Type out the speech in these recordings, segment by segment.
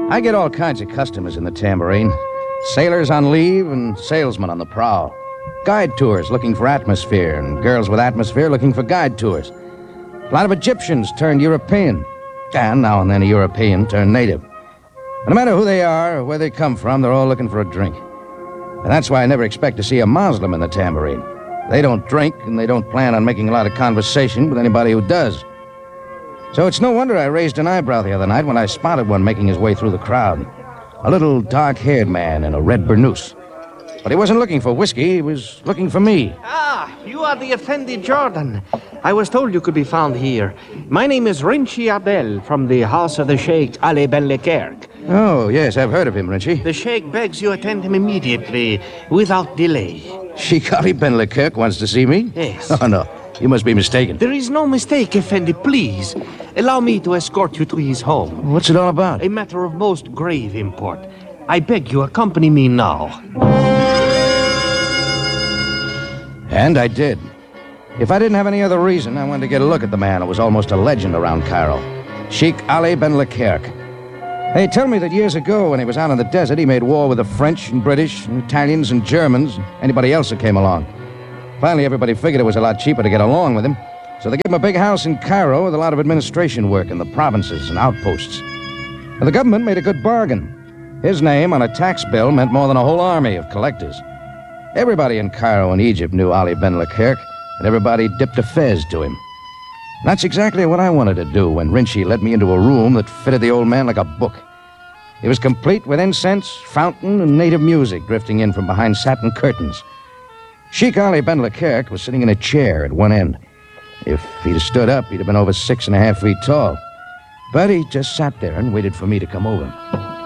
I get all kinds of customers in the Tambourine. Sailors on leave and salesmen on the prowl. Guide tours looking for atmosphere, and girls with atmosphere looking for guide tours. A lot of Egyptians turned European, and now and then a European turned native. But no matter who they are or where they come from, they're all looking for a drink. And that's why I never expect to see a Muslim in the Tambourine. They don't drink, and they don't plan on making a lot of conversation with anybody who does. So it's no wonder I raised an eyebrow the other night when I spotted one making his way through the crowd. A little dark-haired man in a red burnous. But he wasn't looking for whiskey, he was looking for me. Ah, you are the Effendi Jordan. I was told you could be found here. My name is Rinchi Abel from the house of the Sheikh Ali Ben Lekerk. Oh, yes, I've heard of him, Rinchi. The Sheikh begs you attend him immediately, without delay. Sheikh Ali Ben Lekerk wants to see me? Yes. Oh, no, you must be mistaken. There is no mistake, Effendi, please. Allow me to escort you to his home. What's it all about? A matter of most grave import. I beg you, accompany me now. And I did. If I didn't have any other reason, I wanted to get a look at the man who was almost a legend around Cairo. Sheikh Ali Ben Lekerk. They tell me that years ago, when he was out in the desert, he made war with the French and British and Italians and Germans and anybody else that came along. Finally, everybody figured it was a lot cheaper to get along with him, so they gave him a big house in Cairo with a lot of administration work in the provinces and outposts. And the government made a good bargain. His name on a tax bill meant more than a whole army of collectors. Everybody in Cairo and Egypt knew Ali Ben Lekerk, and everybody dipped a fez to him. That's exactly what I wanted to do when Rinchi led me into a room that fitted the old man like a book. It was complete with incense, fountain, and native music drifting in from behind satin curtains. Sheikh Ali Ben Lekerk was sitting in a chair at one end. If he'd have stood up, he'd have been over 6.5 feet tall. But he just sat there and waited for me to come over.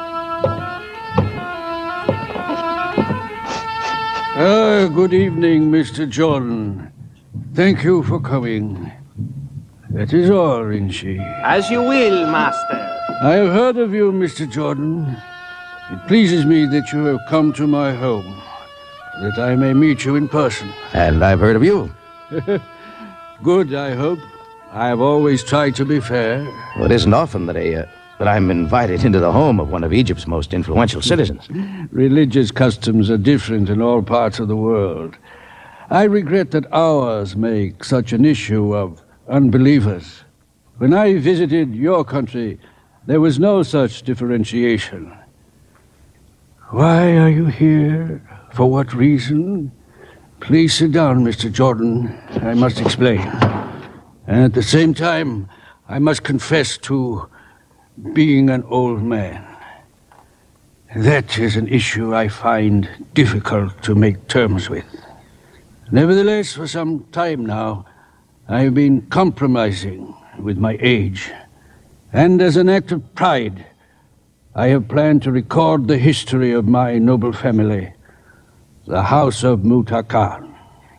Good evening, Mr. Jordan. Thank you for coming. That is all, Rinchi. As you will, master. I have heard of you, Mr. Jordan. It pleases me that you have come to my home, that I may meet you in person. And I've heard of you. Good, I hope. I have always tried to be fair. Well, it isn't often that I'm invited into the home of one of Egypt's most influential citizens. Religious customs are different in all parts of the world. I regret that ours make such an issue of unbelievers. When I visited your country, there was no such differentiation. Why are you here? For what reason? Please sit down, Mr. Jordan. I must explain. And at the same time, I must confess to being an old man. That is an issue I find difficult to make terms with. Nevertheless, for some time now, I have been compromising with my age. And as an act of pride, I have planned to record the history of my noble family, the House of Mutakan.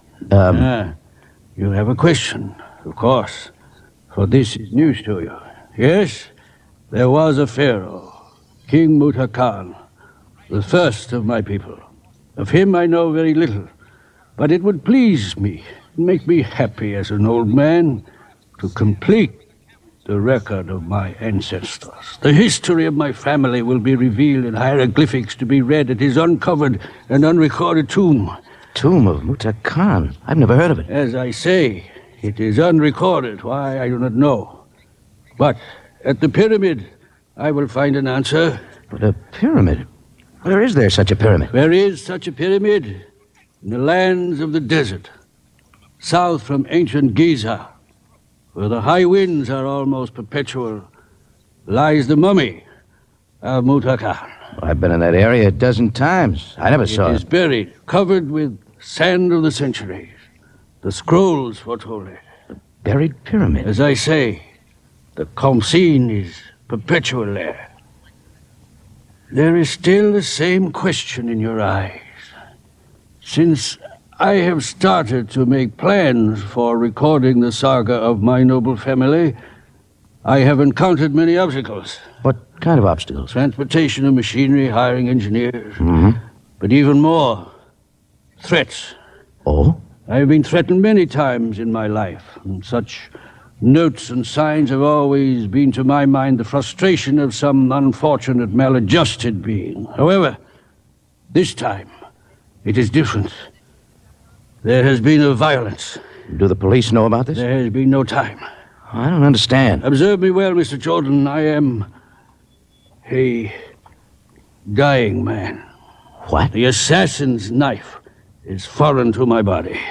You have a question, of course, for this is news to you. Yes, there was a pharaoh, King Mutakan, the first of my people. Of him I know very little, but it would please me, make me happy as an old man, to complete the record of my ancestors. The history of my family will be revealed in hieroglyphics to be read at his uncovered and unrecorded tomb. Tomb of Mutakan? I've never heard of it. As I say, it is unrecorded. Why, I do not know. But at the pyramid, I will find an answer. But a pyramid? Where is there such a pyramid? There is such a pyramid in the lands of the desert, south from ancient Giza, where the high winds are almost perpetual, lies the mummy of Mutakan. I've been in that area a dozen times. I never saw it. It is buried, covered with sand of the centuries. The scrolls foretold it. A buried pyramid? As I say, the Khamsin is perpetual there. There is still the same question in your eyes. Since I have started to make plans for recording the saga of my noble family, I have encountered many obstacles. What kind of obstacles? Transportation of machinery, hiring engineers. Mm-hmm. But even more, threats. Oh? I have been threatened many times in my life, and such Notes and signs have always been, to my mind, the frustration of some unfortunate, maladjusted being. However, this time, it is different. There has been a violence. Do the police know about this? There has been no time. I don't understand. Observe me well, Mr. Jordan. I am a dying man. What? The assassin's knife is foreign to my body.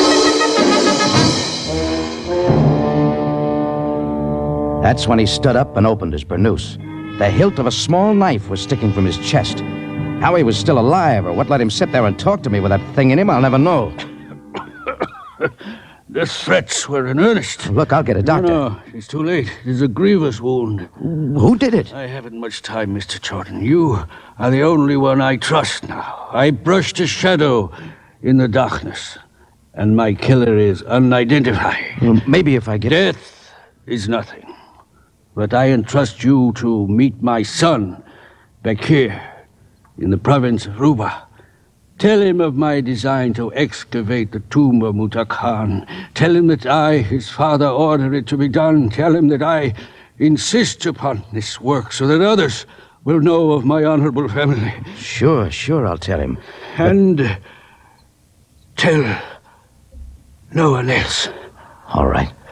That's when he stood up and opened his burnous. The hilt of a small knife was sticking from his chest. How he was still alive, or what let him sit there and talk to me with that thing in him, I'll never know. The threats were in earnest. Look, I'll get a doctor. No, it's too late. It is a grievous wound. Who did it? I haven't much time, Mr. Jordan. You are the only one I trust now. I brushed a shadow in the darkness, and my killer is unidentified. Well, maybe if I get... Death is nothing. But I entrust you to meet my son, Bekir, in the province of Ruba. Tell him of my design to excavate the tomb of Muta Khan. Tell him that I, his father, ordered it to be done. Tell him that I insist upon this work so that others will know of my honorable family. Sure, I'll tell him. And tell no one else. All right.